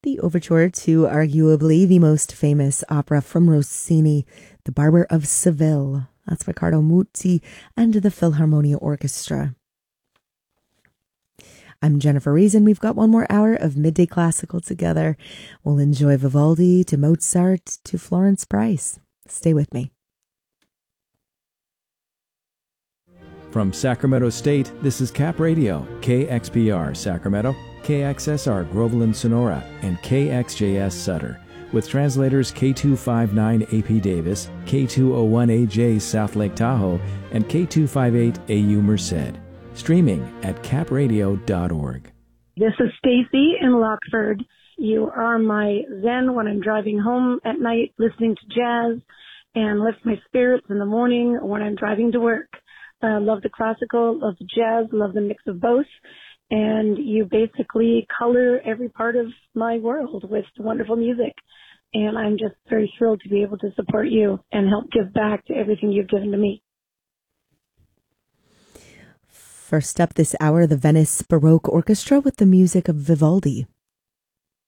the overture to arguably the most famous opera from Rossini, The Barber of Seville. That's Riccardo Muti and the Philharmonia Orchestra. I'm Jennifer Reason. We've got one more hour of Midday Classical together. We'll enjoy Vivaldi to Mozart to Florence Price. Stay with me. From Sacramento State, this is Cap Radio, KXPR Sacramento, KXSR Groveland Sonora, and KXJS Sutter, with translators K259AP Davis, K201AJ South Lake Tahoe, and K258AU Merced. Streaming at capradio.org. This is Stacy in Lockford. You are my zen when I'm driving home at night, listening to jazz, and lift my spirits in the morning when I'm driving to work. Love the classical, love the jazz, love the mix of both. And you basically color every part of my world with wonderful music. And I'm just very thrilled to be able to support you and help give back to everything you've given to me. First up this hour, the Venice Baroque Orchestra with the music of Vivaldi.